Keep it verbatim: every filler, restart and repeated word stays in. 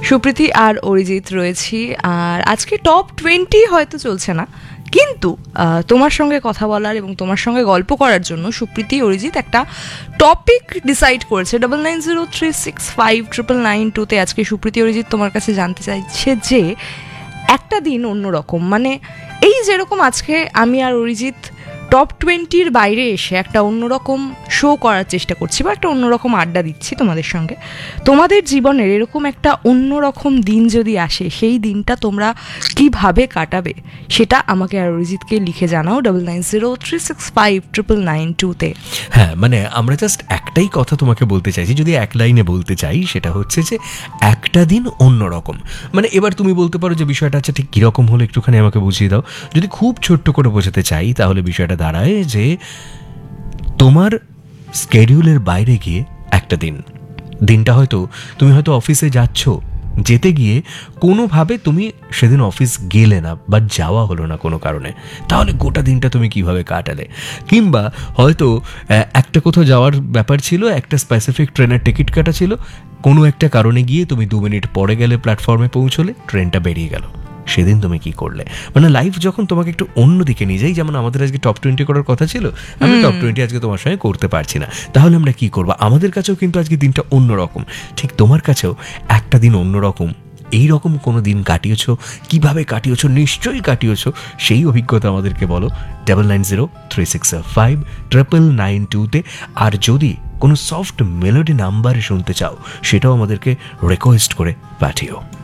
সুপ্রীতি আর অরিজিৎ রয়েছি। আর আজকে top twenty হয়তো চলছে না, কিন্তু তোমার সঙ্গে কথা বলার এবং তোমার সঙ্গে গল্প করার জন্য সুপ্রীতি অরিজিৎ একটা টপিক ডিসাইড করেছে। Double nine zero three six five triple nine টুতে আজকে সুপ্রীতি অরিজিৎ তোমার কাছে জানতে চাইছে যে একটা দিন অন্যরকম, মানে এই যেরকম আজকে আমি আর অরিজিৎ টপ টোয়েন্টির বাইরে এসে একটা অন্যরকম শো করার চেষ্টা করছি বা একটা অন্যরকম আড্ডা দিচ্ছি তোমাদের সঙ্গে, তোমাদের জীবনের এরকম একটা অন্যরকম দিন যদি আসে, সেই দিনটা তোমরা কিভাবে কাটাবে সেটা আমাকে আর অরিজিৎকে লিখে জানাও double nine zero three six five triple nine টুতে। হ্যাঁ, মানে আমরা জাস্ট একটাই কথা তোমাকে বলতে চাইছি, যদি এক লাইনে বলতে চাই সেটা হচ্ছে যে একটা দিন অন্যরকম। মানে এবার তুমি বলতে পারো যে বিষয়টা আচ্ছা ঠিক কীরকম হলো একটুখানি আমাকে বুঝিয়ে দাও। যদি খুব ছোট্ট করে বোঝাতে চাই তাহলে বিষয়টা দাঁড়ায় যে তোমার স্কেডিউলের বাইরে গিয়ে একটা দিন, দিনটা হয়তো তুমি হয়তো অফিসে যাচ্ছ, যেতে গিয়ে কোনোভাবে তুমি সেদিন অফিস গেলে না বা যাওয়া হলো না কোনো কারণে, তাহলে গোটা দিনটা তুমি কিভাবে কাটালে? কিংবা হয়তো একটা কোথাও যাওয়ার ব্যাপার ছিল, একটা স্পেসিফিক ট্রেনের টিকিট কাটা ছিল, কোনো একটা কারণে গিয়ে তুমি দু মিনিট পরে গেলে প্ল্যাটফর্মে পৌঁছলে, ট্রেনটা বেরিয়ে গেল, সেদিন তুমি কি করলে? মানে লাইফ যখন তোমাকে একটু অন্যদিকে নিয়ে যাই, যেমন আমাদের আজকে টপ টোয়েন্টি করার কথা ছিল, আমি টপ টোয়েন্টি আজকে তোমার সঙ্গে করতে পারছি না, তাহলে আমরা কি করবো? আমাদের কাছেও কিন্তু আজকে দিনটা অন্যরকম, ঠিক তোমার কাছেও একটা দিন অন্যরকম। এইরকম কোনো দিন কাটিয়েছো, কিভাবে কাটিয়েছো? নিশ্চয়ই কাটিয়েছো, সেই অভিজ্ঞতা আমাদেরকে বলো double nine zero three six five triple nine টুতে। আর যদি কোনো সফট মেলোডি নাম্বারে শুনতে চাও, সেটাও আমাদেরকে রিকোয়েস্ট করে পাঠিও।